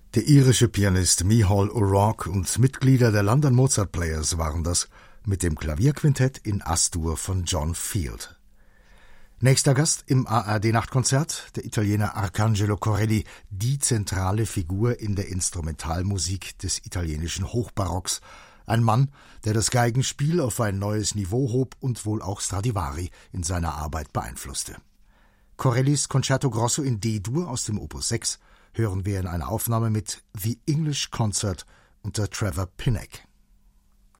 Der irische Pianist Micheál O'Rourke und Mitglieder der London Mozart Players waren das mit dem Klavierquintett in As-Dur von John Field. Nächster Gast im ARD-Nachtkonzert, der Italiener Arcangelo Corelli, die zentrale Figur in der Instrumentalmusik des italienischen Hochbarocks. Ein Mann, der das Geigenspiel auf ein neues Niveau hob und wohl auch Stradivari in seiner Arbeit beeinflusste. Corellis Concerto Grosso in D-Dur aus dem Opus 6 hören wir in einer Aufnahme mit The English Concert unter Trevor Pinnock.